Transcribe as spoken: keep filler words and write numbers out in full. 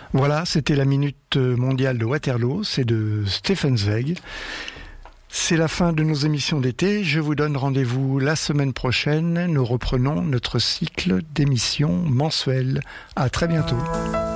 Voilà, c'était la Minute Mondiale de Waterloo, c'est de Stefan Zweig. C'est la fin de nos émissions d'été. Je vous donne rendez-vous la semaine prochaine. Nous reprenons notre cycle d'émissions mensuelles. À très bientôt.